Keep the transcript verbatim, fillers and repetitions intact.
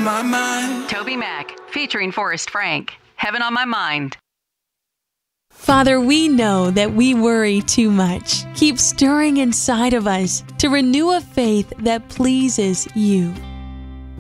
my mind. Toby Mac, featuring Forrest Frank. Heaven on My Mind. Father, we know that we worry too much. Keep stirring inside of us to renew a faith that pleases you.